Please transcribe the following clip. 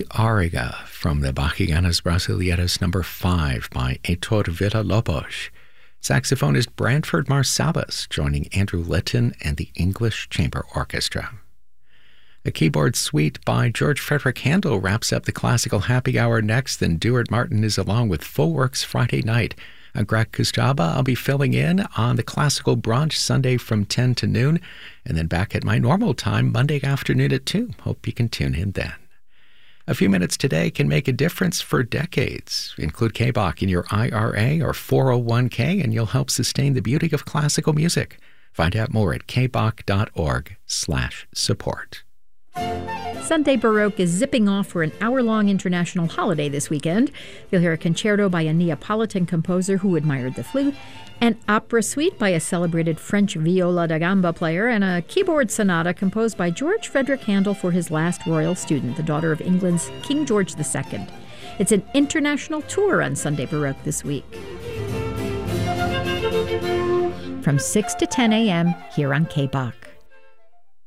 Auriga from the Bachianas Brasileiras number 5 by Heitor Villa-Lobos. Saxophonist Branford Marsalis joining Andrew Litton and the English Chamber Orchestra. A keyboard suite by George Frederick Handel wraps up the classical happy hour next. Then Duart Martin is along with Full Works Friday night. Greg Kustaba, I'll be filling in on the classical brunch Sunday from 10 to noon, and then back at my normal time Monday afternoon at 2. Hope you can tune in then. A few minutes today can make a difference for decades. Include KBach in your IRA or 401k, and you'll help sustain the beauty of classical music. Find out more at kbach.org/support. Sunday Baroque is zipping off for an hour-long international holiday this weekend. You'll hear a concerto by a Neapolitan composer who admired the flute, an opera suite by a celebrated French viola da gamba player, and a keyboard sonata composed by George Frederick Handel for his last royal student, the daughter of England's King George II. It's an international tour on Sunday Baroque this week. From 6 to 10 a.m. here on KBach.